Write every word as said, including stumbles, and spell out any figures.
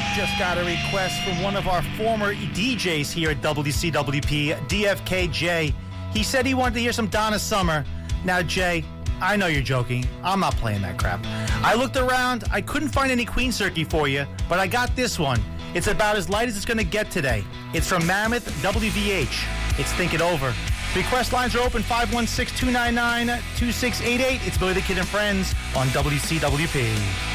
Just got a request from one of our former D Js here at W C W P, D F K J. He said he wanted to hear some Donna Summer. Now, Jay, I know you're joking. I'm not playing that crap. I looked around. I couldn't find any Queen Circuit for you, but I got this one. It's about as light as it's going to get today. It's from Mammoth W V H. It's Think It Over. Request lines are open, five one six, two nine nine, two six eight eight. It's Billy the Kid and Friends on W C W P.